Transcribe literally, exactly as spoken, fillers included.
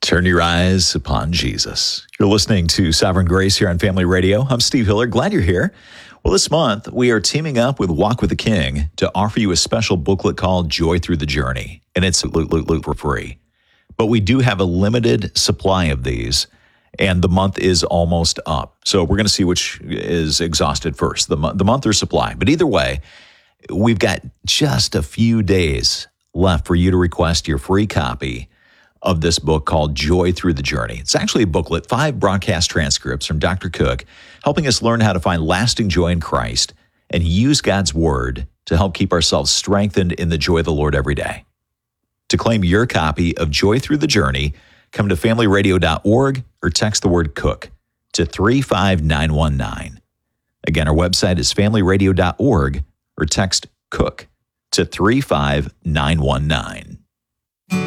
Turn your eyes upon Jesus. You're listening to Sovereign Grace here on Family Radio. I'm Steve Hiller. Glad you're here. Well, this month, we are teaming up with Walk with the King to offer you a special booklet called Joy Through the Journey, and it's for free. But we do have a limited supply of these, and the month is almost up. So we're going to see which is exhausted first, the, mo- the month or supply. But either way, we've got just a few days left for you to request your free copy of this book called Joy Through the Journey. It's actually a booklet, five broadcast transcripts from Doctor Cook, helping us learn how to find lasting joy in Christ and use God's Word to help keep ourselves strengthened in the joy of the Lord every day. To claim your copy of Joy Through the Journey, come to family radio dot org or text the word COOK to three five nine one nine. Again, our website is family radio dot org or text COOK to three five nine one nine.